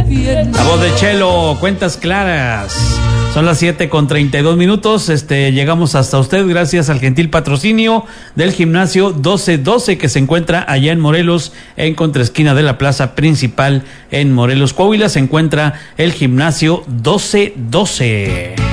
La voz de Chelo, Cuentas Claras. Son las 7:32. Llegamos hasta usted gracias al gentil patrocinio del gimnasio 1212 que se encuentra allá en Morelos, en contraesquina de la plaza principal en Morelos, Coahuila. Se encuentra el gimnasio 1212.